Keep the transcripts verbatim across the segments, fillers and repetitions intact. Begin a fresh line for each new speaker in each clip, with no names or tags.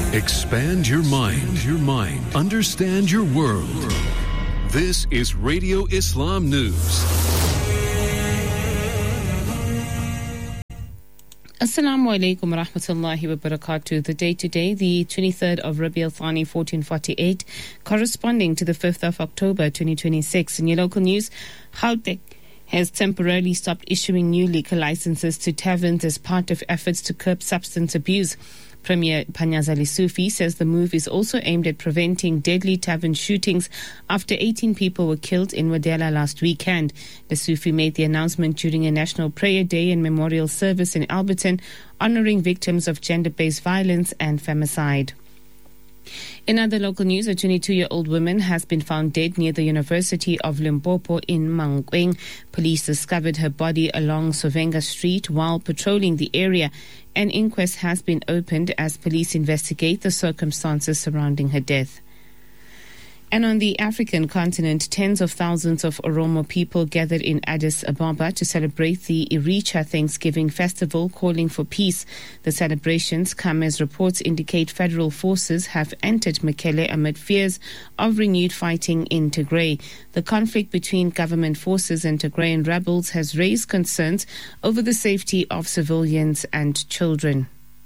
Expand your mind, your mind. Understand your world. This is Radio Islam News.
Assalamu alaikum wa rahmatullahi wa barakatuh. The day today, the twenty-third of Rabi al-Thani fourteen forty-eight, corresponding to the fifth of October twenty twenty-six. In your local news, Gauteng has temporarily stopped issuing new liquor licenses to taverns as part of efforts to curb substance abuse. Premier Panyaza Lesufi says the move is also aimed at preventing deadly tavern shootings after eighteen people were killed in Wadela last weekend. Lesufi made the announcement during a National Prayer Day and Memorial Service in Alberton, honouring victims of gender-based violence and femicide. In other local news, a twenty-two-year-old woman has been found dead near the University of Limpopo in Mankweng. Police discovered her body along Sovenga Street while patrolling the area. An inquest has been opened as police investigate the circumstances surrounding her death. And on the African continent, tens of thousands of Oromo people gathered in Addis Ababa to celebrate the Iricha Thanksgiving Festival, calling for peace. The celebrations come as reports indicate federal forces have entered Mekelle amid fears of renewed fighting in Tigray. The conflict between government forces and Tigrayan rebels has raised concerns over the safety of civilians and children.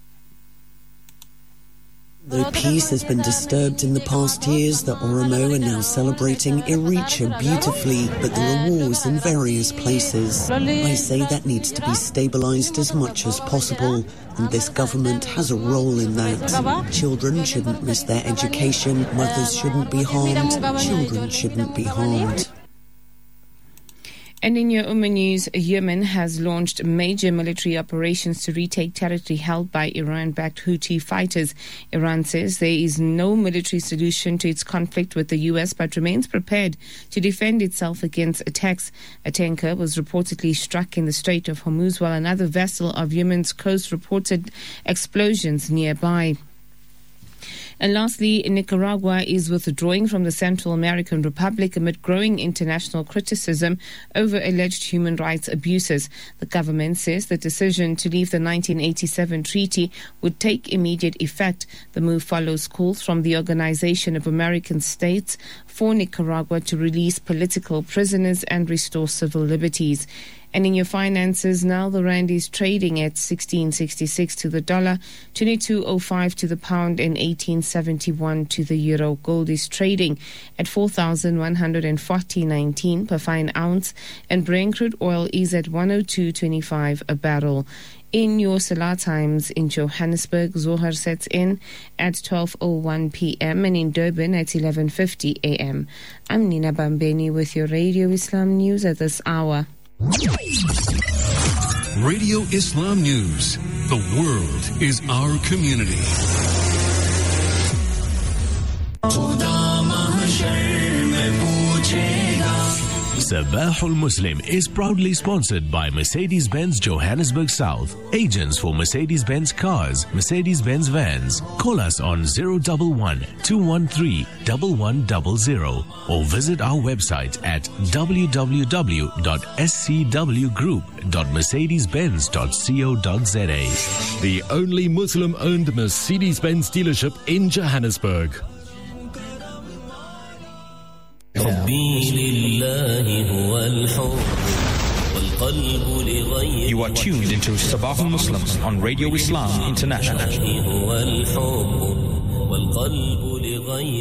Though peace has been disturbed in the past years, the Oromo are now celebrating Iricha beautifully, but there are wars in various places. I say that needs to be stabilised as much as possible, and this government has a role in that. Children shouldn't miss their education, mothers shouldn't be harmed, children shouldn't be harmed.
And in your Ummah news, Yemen has launched major military operations to retake territory held by Iran-backed Houthi fighters. Iran says there is no military solution to its conflict with the U S, but remains prepared to defend itself against attacks. A tanker was reportedly struck in the Strait of Hormuz, while another vessel of Yemen's coast reported explosions nearby. And lastly, Nicaragua is withdrawing from the Central American Republic amid growing international criticism over alleged human rights abuses. The government says the decision to leave the nineteen eighty-seven treaty would take immediate effect. The move follows calls from the Organization of American States for Nicaragua to release political prisoners and restore civil liberties. And in your finances, now the rand is trading at sixteen sixty-six to the dollar, twenty-two oh five to the pound, and eighteen seventy-one to the euro. Gold is trading at four thousand one hundred forty nineteen per fine ounce, and Brent crude oil is at one oh two twenty-five a barrel. In your Salah times in Johannesburg, Zohar sets in at twelve oh one p.m. and in Durban at eleven fifty a.m. I'm Nina Bambeni with your Radio Islam News at this hour.
Radio Islam News. The world is our community.
Sabahul Muslim is proudly sponsored by Mercedes-Benz Johannesburg South. Agents for Mercedes-Benz cars, Mercedes-Benz vans. Call us on zero one one, two one three, one one zero zero or visit our website at w w w dot s c w group dot mercedes benz dot co dot z a.
The only Muslim-owned Mercedes-Benz dealership in Johannesburg.
You are tuned into Sabahul Muslims on Radio Islam International.